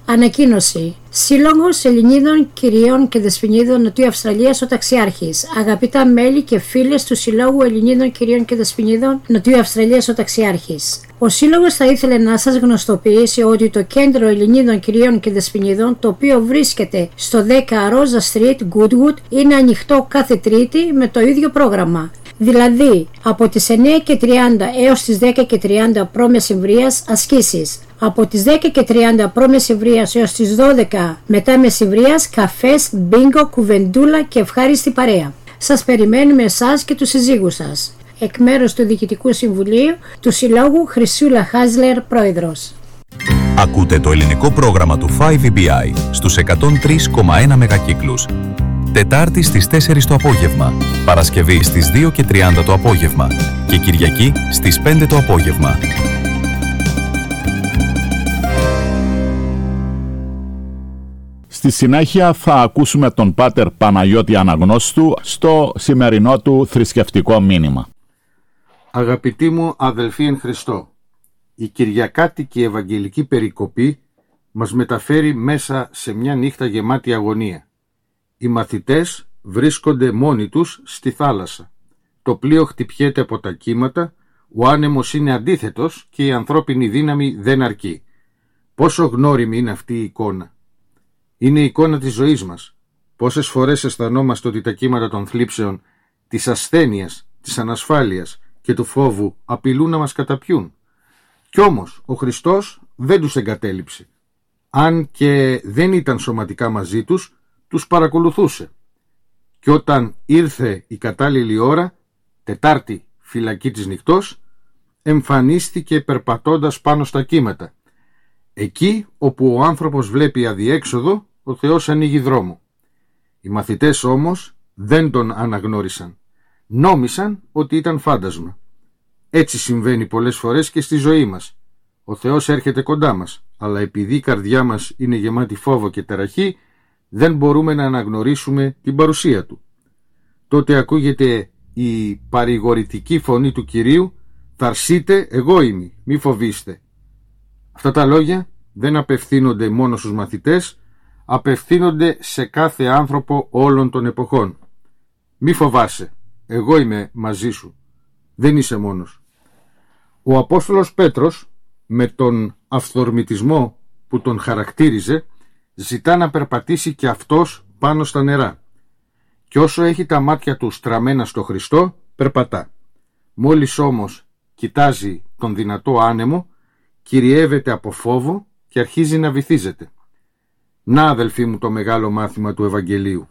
Ανακοίνωση. Σύλλογος Ελληνίδων Κυριών και Δεσποινίδων Νοτιού Αυστραλίας ο Ταξιάρχης. Αγαπητά μέλη και φίλες του Συλλόγου Ελληνίδων Κυριών και Δεσποινίδων Νοτιού Αυστραλίας ο Ταξιάρχης. Ο Σύλλογος θα ήθελε να σας γνωστοποιήσει ότι το Κέντρο Ελληνίδων Κυριών και Δεσποινίδων, το οποίο βρίσκεται στο 10 Rosa Street, Goodwood, είναι ανοιχτό κάθε Τρίτη με το ίδιο πρόγραμμα. Δηλαδή, από τις 9:30 έως τις 10:30 π.μ. ασκήσεις. Από τις 10:30 π.μ. έως τις 12 μετά μεσημβρίας, καφές, μπίνγκο, κουβεντούλα και ευχάριστη παρέα. Σας περιμένουμε εσάς και τους συζύγους σας. Εκ μέρους του Διοικητικού Συμβουλίου του Συλλόγου, Χρυσούλα Χάζλερ, Πρόεδρος. Ακούτε το ελληνικό πρόγραμμα του 5EBI στους 103,1 μεγακύκλους. Τετάρτη στις 4 το απόγευμα, Παρασκευή στις 2:30 το απόγευμα και Κυριακή στις 5 το απόγευμα. Στη συνέχεια θα ακούσουμε τον Πάτερ Παναγιώτη Αναγνώστου στο σημερινό του θρησκευτικό μήνυμα. Αγαπητοί μου αδελφοί εν Χριστώ, η κυριακάτικη Ευαγγελική περικοπή μας μεταφέρει μέσα σε μια νύχτα γεμάτη αγωνία. Οι μαθητές βρίσκονται μόνοι τους στη θάλασσα. Το πλοίο χτυπιέται από τα κύματα, ο άνεμος είναι αντίθετος και η ανθρώπινη δύναμη δεν αρκεί. Πόσο γνώριμη είναι αυτή η εικόνα. Είναι η εικόνα της ζωής μας. Πόσες φορές αισθανόμαστε ότι τα κύματα των θλίψεων, της ασθένειας, της ανασφάλειας και του φόβου απειλούν να μας καταπιούν. Κι όμως ο Χριστός δεν τους εγκατέλειψε. Αν και δεν ήταν σωματικά μαζί τους, τους παρακολουθούσε. Και όταν ήρθε η κατάλληλη ώρα, Τετάρτη φυλακή της νυχτός, εμφανίστηκε περπατώντας πάνω στα κύματα. Εκεί όπου ο άνθρωπος βλέπει αδιέξοδο, ο Θεός ανοίγει δρόμο. Οι μαθητές όμως δεν τον αναγνώρισαν. Νόμισαν ότι ήταν φάντασμα. Έτσι συμβαίνει πολλές φορές και στη ζωή μας. Ο Θεός έρχεται κοντά μας, αλλά επειδή η καρδιά μας είναι γεμάτη φόβο και ταραχή, δεν μπορούμε να αναγνωρίσουμε την παρουσία Του. Τότε ακούγεται η παρηγορητική φωνή του Κυρίου «Θαρσείτε, εγώ είμαι, μη φοβήστε». Αυτά τα λόγια δεν απευθύνονται μόνο στους μαθητές, απευθύνονται σε κάθε άνθρωπο όλων των εποχών. Μη φοβάσαι, εγώ είμαι μαζί σου, δεν είσαι μόνος. Ο Απόστολος Πέτρος, με τον αυθορμητισμό που τον χαρακτήριζε, ζητά να περπατήσει και αυτός πάνω στα νερά. Και όσο έχει τα μάτια του στραμμένα στο Χριστό, περπατά. Μόλις όμως κοιτάζει τον δυνατό άνεμο, κυριεύεται από φόβο και αρχίζει να βυθίζεται. Να, αδελφοί μου, το μεγάλο μάθημα του Ευαγγελίου.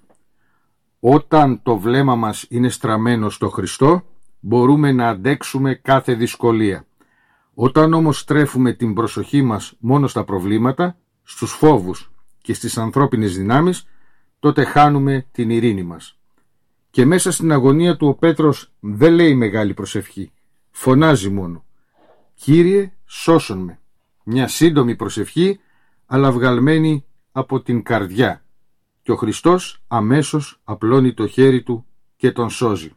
Όταν το βλέμμα μας είναι στραμμένο στο Χριστό, μπορούμε να αντέξουμε κάθε δυσκολία. Όταν όμως στρέφουμε την προσοχή μας μόνο στα προβλήματα, στους φόβους και στις ανθρώπινες δυνάμεις, τότε χάνουμε την ειρήνη μας. Και μέσα στην αγωνία του ο Πέτρος δεν λέει μεγάλη προσευχή. Φωνάζει μόνο «Κύριε, σώσον με». Μια σύντομη προσευχή, αλλά βγαλμένη από την καρδιά. Και ο Χριστός αμέσως απλώνει το χέρι Του και τον σώζει.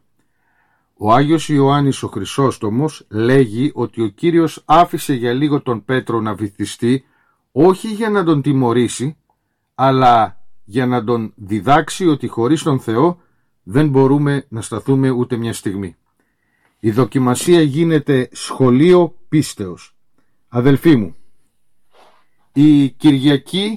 Ο Άγιος Ιωάννης ο Χρυσόστομος λέγει ότι ο Κύριος άφησε για λίγο τον Πέτρο να βυθιστεί, όχι για να τον τιμωρήσει, αλλά για να τον διδάξει ότι χωρίς τον Θεό δεν μπορούμε να σταθούμε ούτε μια στιγμή. Η δοκιμασία γίνεται σχολείο πίστεως. Αδελφοί μου, η Κυριακή